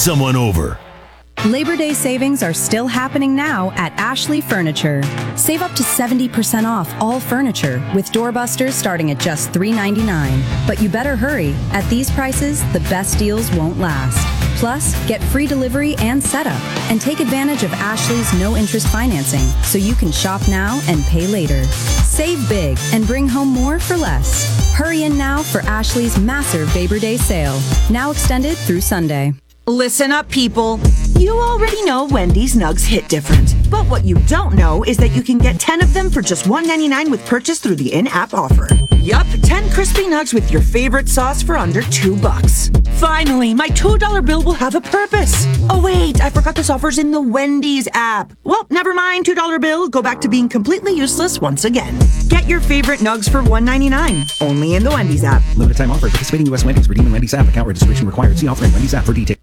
someone over. Labor Day savings are still happening now at Ashley Furniture. Save up to 70% off all furniture with doorbusters starting at just $3.99. But you better hurry. At these prices, the best deals won't last. Plus, get free delivery and setup, and take advantage of Ashley's no-interest financing so you can shop now and pay later. Save big and bring home more for less. Hurry in now for Ashley's massive Labor Day sale, now extended through Sunday. Listen up, people. You already know Wendy's Nugs hit different. But what you don't know is that you can get 10 of them for just $1.99 with purchase through the in-app offer. Yup, 10 crispy nugs with your favorite sauce for under $2. Finally, my $2 bill will have a purpose. Oh wait, I forgot this offer's in the Wendy's app. Well, never mind, $2 bill. Go back to being completely useless once again. Get your favorite nugs for $1.99. Only in the Wendy's app. Limited time offer. Participating U.S. Wendy's. Redeem in Wendy's app. Account registration required. See offer in Wendy's app for details.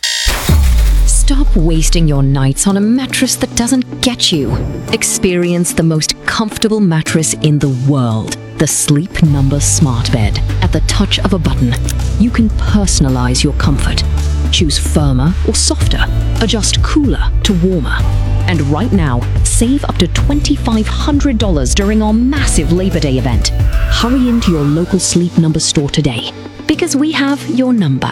Stop wasting your nights on a mattress that doesn't get you. Experience the most comfortable mattress in the world. The Sleep Number Smart Bed. At the touch of a button, you can personalize your comfort. Choose firmer or softer. Adjust cooler to warmer. And right now, save up to $2,500 during our massive Labor Day event. Hurry into your local Sleep Number store today, because we have your number.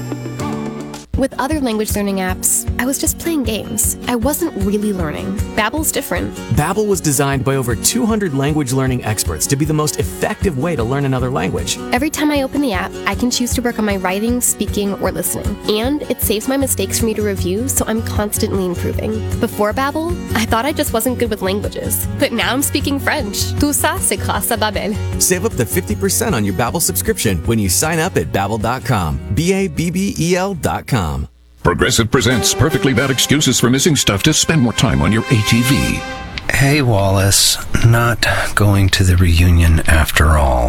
With other language learning apps, I was just playing games. I wasn't really learning. Babbel's different. Babbel was designed by over 200 language learning experts to be the most effective way to learn another language. Every time I open the app, I can choose to work on my writing, speaking, or listening. And it saves my mistakes for me to review, so I'm constantly improving. Before Babbel, I thought I just wasn't good with languages. But now I'm speaking French. Tout ça, c'est grâce à Babbel. Save up to 50% on your Babbel subscription when you sign up at Babbel.com. Babbel.com. Progressive presents Perfectly Bad Excuses for Missing Stuff to Spend More Time on Your ATV. Hey, Wallace. Not going to the reunion after all.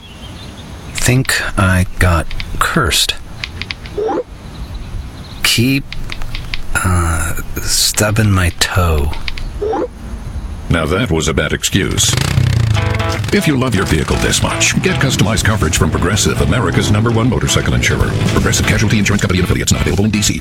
Think I got cursed. Keep, stubbing my toe. Now that was a bad excuse. If you love your vehicle this much, get customized coverage from Progressive, America's #1 motorcycle insurer. Progressive Casualty Insurance Company and affiliates, not available in D.C.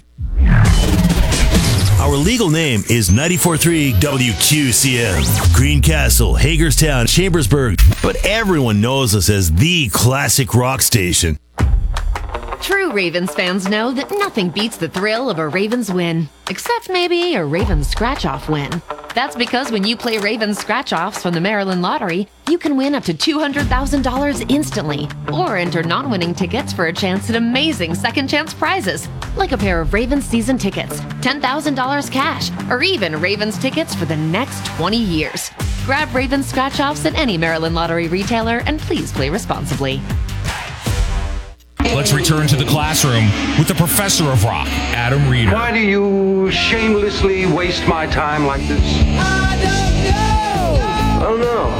Our legal name is 94.3 WQCM. Greencastle, Hagerstown, Chambersburg. But everyone knows us as the classic rock station. True Ravens fans know that nothing beats the thrill of a Ravens win. Except maybe a Ravens scratch-off win. That's because when you play Ravens scratch-offs from the Maryland Lottery, you can win up to $200,000 instantly. Or enter non-winning tickets for a chance at amazing second-chance prizes. Like a pair of Ravens season tickets, $10,000 cash, or even Ravens tickets for the next 20 years. Grab Ravens scratch-offs at any Maryland Lottery retailer and please play responsibly. Let's return to the classroom with the professor of rock, Adam Reeder. Why do you shamelessly waste my time like this? I don't know. Oh, no.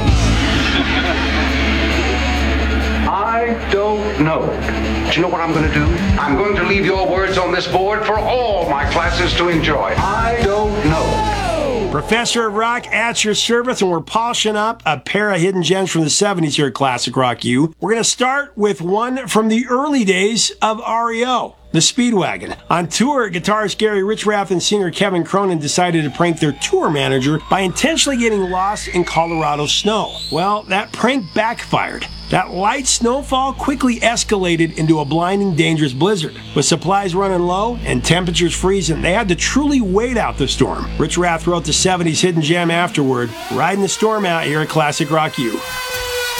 I don't know. Do you know what I'm going to do? I'm going to leave your words on this board for all my classes to enjoy. I don't know. Professor of Rock at your service, and we're polishing up a pair of hidden gems from the 70s here at Classic Rock U. We're going to start with one from the early days of REO, the Speedwagon. On tour, guitarist Gary Richrath and singer Kevin Cronin decided to prank their tour manager by intentionally getting lost in Colorado snow. Well, that prank backfired. That light snowfall quickly escalated into a blinding, dangerous blizzard. With supplies running low and temperatures freezing, they had to truly wait out the storm. Richrath wrote the 70s hidden gem afterward, riding the storm out here at Classic Rock U.